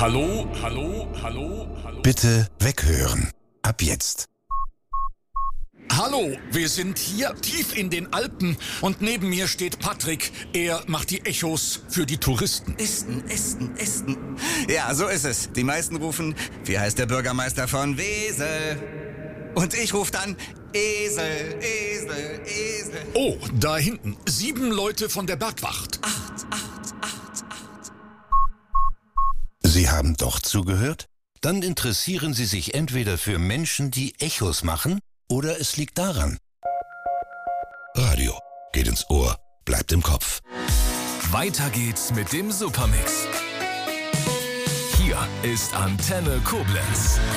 Hallo, hallo, hallo, hallo. Bitte weghören. Ab jetzt. Hallo, wir sind hier tief in den Alpen und neben mir steht Patrick. Er macht die Echos für die Touristen. Ästen. Ja, so ist es. Die meisten rufen, wie heißt der Bürgermeister von Wesel? Und ich rufe dann, Esel. Oh, da hinten, 7 Leute von der Bergwacht. Sie haben doch zugehört? Dann interessieren Sie sich entweder für Menschen, die Echos machen, oder es liegt daran. Radio geht ins Ohr, bleibt im Kopf. Weiter geht's mit dem Supermix. Hier ist Antenne Koblenz.